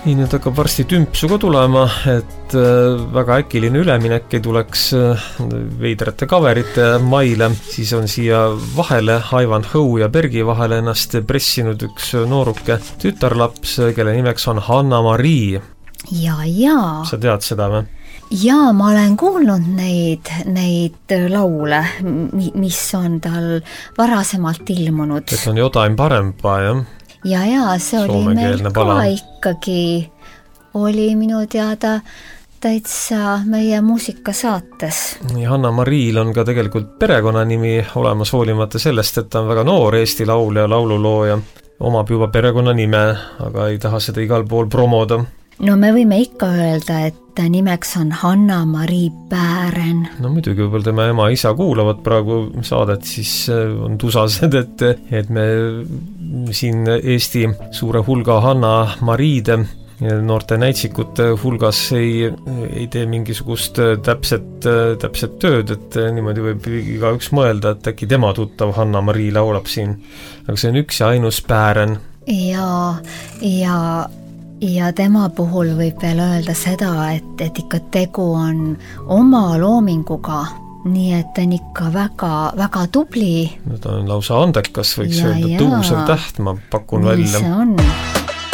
Nii nüüd hakkab varsti tümpsu ka tulema, et väga äkiline üleminek ei tuleks veidrate kaverite maile, siis on siia vahele, Aivan Hõu ja Bergi vahele ennast pressinud üks nooruke tütarlaps, kelle nimeks on Hanna-Marii. Ja. Sa tead seda või? Ja, ma olen kuulnud neid laule, mis on tal varasemalt ilmunud. Et on Jotain parempaa, jah? Ja, see oli meil ka ikkagi, oli minu teada täitsa meie muusikasaates. Ja Hanna-Mariil on ka tegelikult perekonnanimi olemas hoolimata sellest, et ta on väga noor Eesti laulja, laululooja. Omab juba perekonnanime, aga ei taha seda igal pool promoda. No me võime ikka öelda, et nimeks on Hanna-Marii Päären. No muidugi võib-olla tema ema isa kuulavad praegu saadet, siis on tusased, et me siin Eesti suure hulga Hanna-Mariide noorte näitsikute hulgas ei tee mingisugust täpset tööd, et niimoodi võib igaüks mõelda, et äkki tema tuttav Hanna-Marii laulab siin. Aga see on üks ja ainus Päären. Ja tema puhul võib veel öelda seda, et ikka tegu on oma loominguga, nii et on ikka väga, väga tubli. Ta on lausa andekas, võiks öelda tõusev täht, ma pakun välja. Nii see on.